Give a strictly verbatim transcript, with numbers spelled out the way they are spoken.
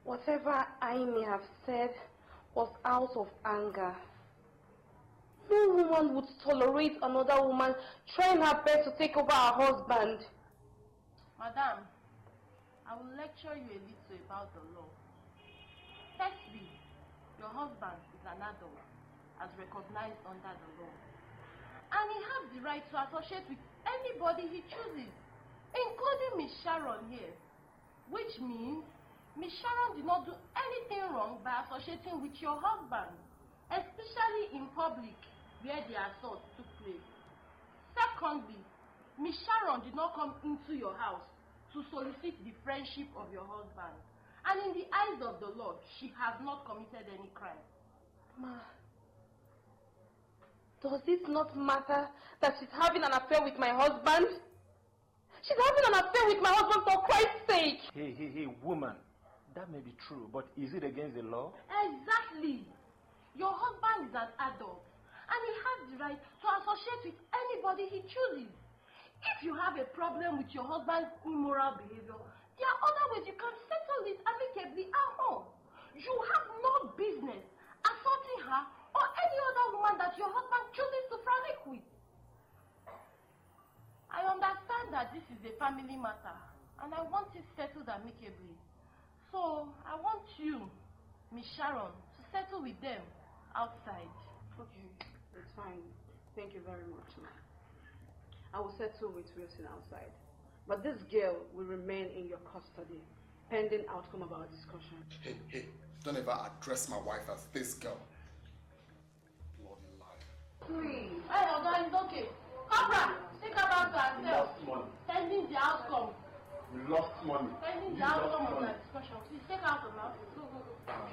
Whatever I may have said was out of anger. No woman would tolerate another woman trying her best to take over her husband. Madam, I will lecture you a little about the law. Firstly, your husband is an adult, as recognized under the law. And he has the right to associate with anybody he chooses, including Miss Sharon here. Which means Miss Sharon did not do anything wrong by associating with your husband, especially in public where the assault took place. Secondly, Miss Sharon did not come into your house to solicit the friendship of your husband. And in the eyes of the law, she has not committed any crime. Ma, does it not matter that she's having an affair with my husband? She's having an affair with my husband for Christ's sake! Hey, hey, hey, woman. That may be true, but is it against the law? Exactly. Your husband is an adult, and he has the right to associate with anybody he chooses. If you have a problem with your husband's immoral behavior, there are other ways you can settle it amicably at home. You have no business assaulting her or any other woman that your husband chooses to frolic with. I understand that this is a family matter, and I want it settled amicably. So, I want you, Miss Sharon, to settle with them outside. Okay, it's fine. Thank you very much, ma'am. I will settle with Wilson outside. But this girl will remain in your custody, pending outcome of our discussion. Hey, hey, don't ever address my wife as this girl. Bloody liar. Please. Hey, Oga, it's okay. Cobra, take her back to herself. Pending the outcome. We lost money. Pending the outcome of the discussion. Please take her out of the house. Go, go, go.